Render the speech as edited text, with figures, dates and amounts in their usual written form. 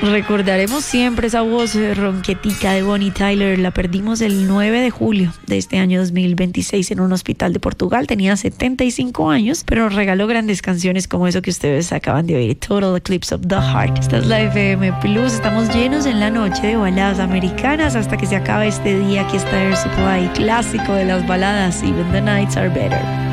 Recordaremos siempre esa voz ronquetica de Bonnie Tyler. La perdimos el 9 de julio de este año 2026 en un hospital de Portugal. Tenía 75 años, pero nos regaló grandes canciones como eso que ustedes acaban de oír, Total Eclipse of the Heart. Esta es la FM Plus. Estamos llenos en la noche de baladas americanas hasta que se acabe este día. Aquí está Air Supply, clásico de las baladas, Even the Nights Are Better.